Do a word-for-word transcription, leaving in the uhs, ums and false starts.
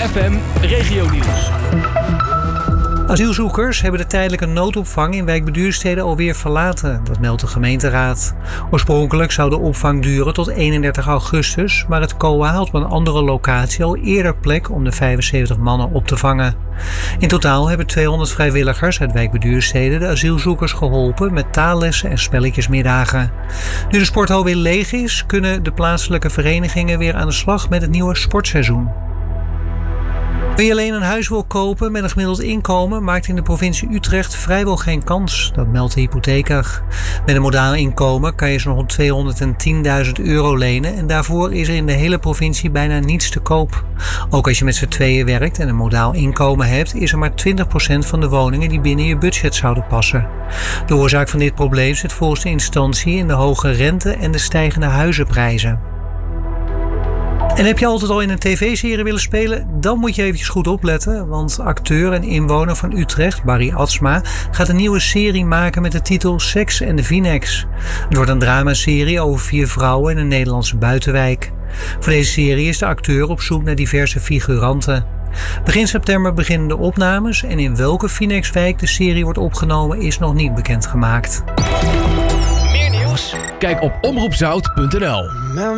F M Regionieuws. Asielzoekers hebben de tijdelijke noodopvang in wijk Beduurstede alweer verlaten, dat meldt de gemeenteraad. Oorspronkelijk zou de opvang duren tot eenendertig augustus, maar het C O A had op een andere locatie al eerder plek om de vijfenzeventig mannen op te vangen. In totaal hebben tweehonderd vrijwilligers uit wijk Beduurstede de asielzoekers geholpen met taallessen en spelletjesmiddagen. Nu de sporthal weer leeg is, kunnen de plaatselijke verenigingen weer aan de slag met het nieuwe sportseizoen. Wie alleen een huis wil kopen met een gemiddeld inkomen maakt in de provincie Utrecht vrijwel geen kans, dat meldt de hypotheker. Met een modaal inkomen kan je zo'n rond tweehonderdtienduizend euro lenen en daarvoor is er in de hele provincie bijna niets te koop. Ook als je met z'n tweeën werkt en een modaal inkomen hebt, is er maar twintig procent van de woningen die binnen je budget zouden passen. De oorzaak van dit probleem zit volgens de instantie in de hoge rente en de stijgende huizenprijzen. En heb je altijd al in een tv-serie willen spelen? Dan moet je eventjes goed opletten, want acteur en inwoner van Utrecht, Barry Atsma, gaat een nieuwe serie maken met de titel Sex and the V-Nex. Het wordt een dramaserie over vier vrouwen in een Nederlandse buitenwijk. Voor deze serie is de acteur op zoek naar diverse figuranten. Begin september beginnen de opnames en in welke V-Nex-wijk de serie wordt opgenomen is nog niet bekendgemaakt. Meer nieuws? Kijk op omroep zout punt n l.